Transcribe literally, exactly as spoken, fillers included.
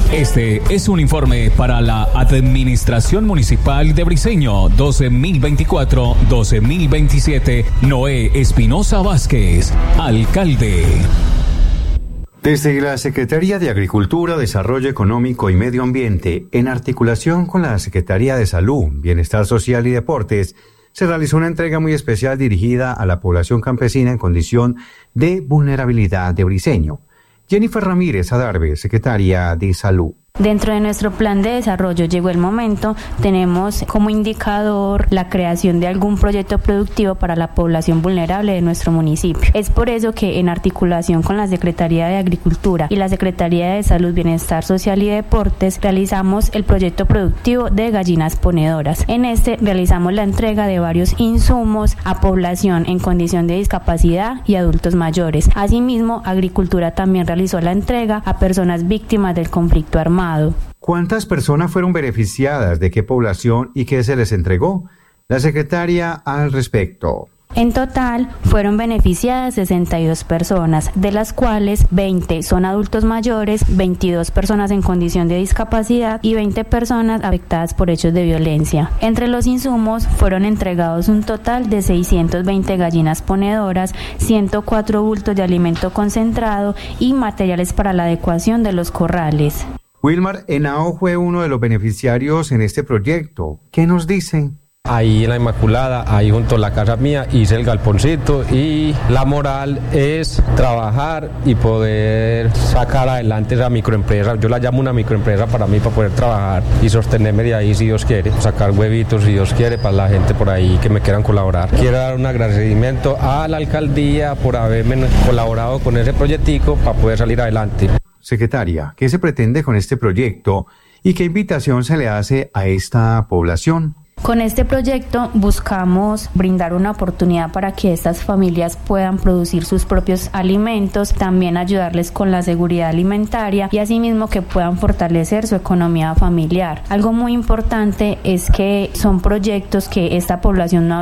Este es un informe para la Administración Municipal de Briceño doce mil veinticuatro a doce mil veintisiete. Noé Espinosa Vázquez, alcalde. Desde la Secretaría de Agricultura, Desarrollo Económico y Medio Ambiente, en articulación con la Secretaría de Salud, Bienestar Social y Deportes, se realizó una entrega muy especial dirigida a la población campesina en condición de vulnerabilidad de Briceño. Jennifer Ramírez Adarve, Secretaria de Salud. Dentro de nuestro plan de desarrollo llegó el momento, tenemos como indicador la creación de algún proyecto productivo para la población vulnerable de nuestro municipio. Es por eso que en articulación con la Secretaría de Agricultura y la Secretaría de Salud, Bienestar Social y Deportes realizamos el proyecto productivo de gallinas ponedoras. En este realizamos la entrega de varios insumos a población en condición de discapacidad y adultos mayores. Asimismo, Agricultura también realizó la entrega a personas víctimas del conflicto armado. ¿Cuántas personas fueron beneficiadas? ¿De qué población y qué se les entregó? La secretaria al respecto. En total fueron beneficiadas sesenta y dos personas, de las cuales veinte son adultos mayores, veintidós personas en condición de discapacidad y veinte personas afectadas por hechos de violencia. Entre los insumos fueron entregados un total de seiscientas veinte gallinas ponedoras, ciento cuatro bultos de alimento concentrado y materiales para la adecuación de los corrales. Wilmar Henao fue uno de los beneficiarios en este proyecto. ¿Qué nos dicen? Ahí en la Inmaculada, ahí junto a la casa mía, hice el galponcito y la moral es trabajar y poder sacar adelante esa microempresa. Yo la llamo una microempresa para mí, para poder trabajar y sostenerme de ahí si Dios quiere, sacar huevitos si Dios quiere para la gente por ahí que me quieran colaborar. Quiero dar un agradecimiento a la alcaldía por haberme colaborado con ese proyectico para poder salir adelante. Secretaria, ¿qué se pretende con este proyecto y qué invitación se le hace a esta población? Con este proyecto buscamos brindar una oportunidad para que estas familias puedan producir sus propios alimentos, también ayudarles con la seguridad alimentaria y asimismo que puedan fortalecer su economía familiar. Algo muy importante es que son proyectos que esta población no